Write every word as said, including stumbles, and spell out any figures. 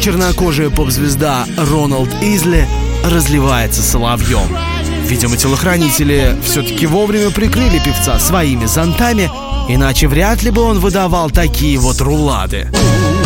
чернокожая поп-звезда Роналд Изли разливается соловьем. Видимо, телохранители все-таки вовремя прикрыли певца своими зонтами, иначе вряд ли бы он выдавал такие вот рулады.